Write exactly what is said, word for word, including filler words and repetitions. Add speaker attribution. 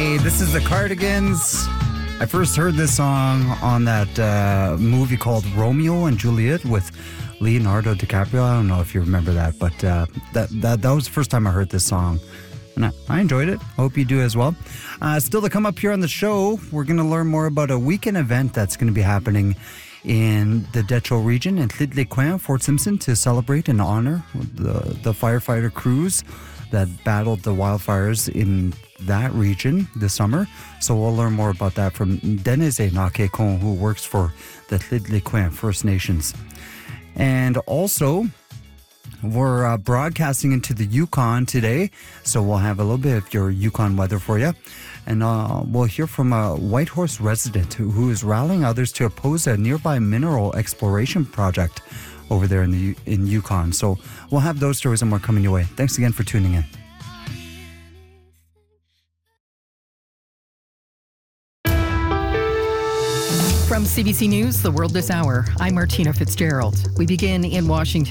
Speaker 1: Hey, this is the Cardigans. I first heard this song on that uh, movie called Romeo and Juliet with Leonardo DiCaprio. I don't know if you remember that, but uh, that, that that was the first time I heard this song. And I, I enjoyed it. Hope you do as well. Uh, still to come up here on the show, we're going to learn more about a weekend event that's going to be happening in the Detroit region in Llŷn-les-Quin, Fort Simpson, to celebrate and honor the, the firefighter crews that battled the wildfires in that region this summer. So we'll learn more about that from Denise Nakekon, who works for the Llŷn-les-Quin First Nations. And also, we're uh, broadcasting into the Yukon today, so we'll have a little bit of your Yukon weather for you. And uh, we'll hear from a Whitehorse resident who, who is rallying others to oppose a nearby mineral exploration project over there in the in Yukon. So we'll have those stories and more coming your way. Thanks again for tuning in.
Speaker 2: From C B C News, The World This Hour, I'm Martina Fitzgerald. We begin in Washington.